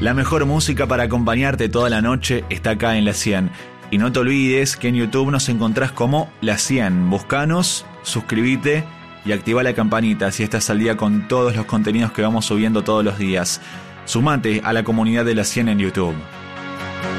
La mejor música para acompañarte toda la noche está acá en La 100. Y no te olvides que en YouTube nos encontrás como La 100. Buscanos, suscríbete y activa la campanita si estás al día con todos los contenidos que vamos subiendo todos los días. Sumate a la comunidad de La 100 en YouTube.